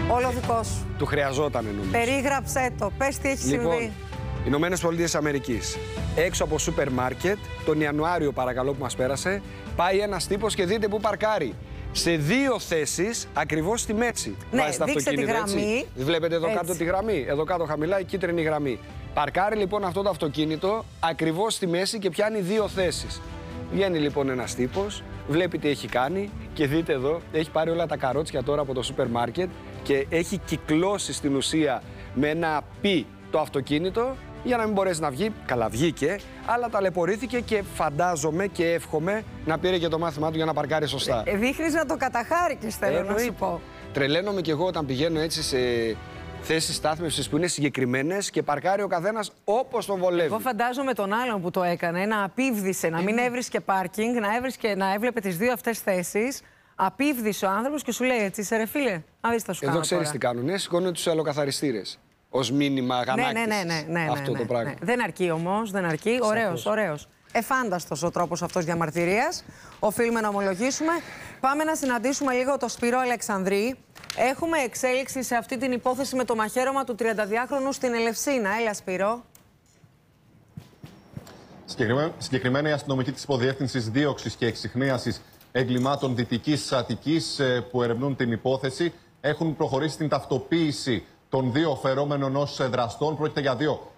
Όλο δικό σου. Του χρειαζόταν, νομίζω. Περίγραψέ το. Πες τι έχει συμβεί. Ηνωμένες Πολιτείες Αμερικής. Έξω από σούπερ μάρκετ, τον Ιανουάριο παρακαλώ που μας πέρασε, πάει ένας τύπος και δείτε πού παρκάρει. Σε 2 θέσεις, ακριβώς στη μέση. Ναι, βάζει το δείξτε αυτοκίνητο, τη γραμμή. έτσι. Βλέπετε εδώ κάτω τη γραμμή. Εδώ κάτω χαμηλά η κίτρινη γραμμή. Παρκάρει λοιπόν αυτό το αυτοκίνητο ακριβώς στη μέση και πιάνει 2 θέσεις. Βγαίνει λοιπόν ένας τύπος, βλέπει τι έχει κάνει και δείτε εδώ, έχει πάρει όλα τα καρότσια τώρα από το σούπερ μάρκετ και έχει κυκλώσει στην ουσία με ένα πι το αυτοκίνητο για να μην μπορέσει να βγει. Καλά, βγήκε, αλλά ταλαιπωρήθηκε και φαντάζομαι και εύχομαι να πήρε και το μάθημά του για να παρκάρει σωστά. Δείχνεις να το καταχάρηκες, θέλω να σου πω. Τρελαίνομαι κι εγώ όταν πηγαίνω έτσι σε θέσεις στάθμευσης που είναι συγκεκριμένες και παρκάρει ο καθένας όπως τον βολεύει. Εγώ φαντάζομαι τον άλλον που το έκανε να απίβδησε, να μην έβρισκε πάρκινγκ, να έβλεπε τις 2 αυτές θέσεις. Απίβδησε ο άνθρωπος και σου λέει έτσι, είσαι ρε φίλε, να δεις τα σου κάνω. Εδώ ξέρεις τι κάνουν, σηκώνουν τους αλλοκαθαριστήρες. Ως μήνυμα αγανάκτησης αυτό το πράγμα. Ναι. Δεν αρκεί όμως, δεν αρκεί. Ωραίος. Εφάνταστος ο τρόπος αυτός διαμαρτυρίας. Οφείλουμε να ομολογήσουμε. Πάμε να συναντήσουμε λίγο το Σπύρο Αλεξανδρή. Έχουμε εξέλιξη σε αυτή την υπόθεση με το μαχαίρωμα του 32χρονου στην Ελευσίνα. Έλα, Σπύρο. Συγκεκριμένα, η αστυνομική της Υποδιεύθυνσης Δίωξης και Εξιχνίασης Εγκλημάτων Δυτικής Αττικής που ερευνούν την υπόθεση έχουν προχωρήσει στην ταυτοποίηση των 2 φερόμενων ως δραστών. Πρόκειται για 2